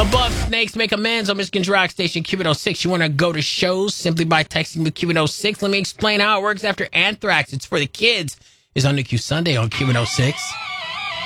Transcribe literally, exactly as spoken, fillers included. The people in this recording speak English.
Above Snakes make amends on Michigan's rock station Q one oh six. You want to go to shows simply by texting the Q one oh six. Let me explain how it works after Anthrax. It's for the kids. Is on the Q Sunday on Q one oh six.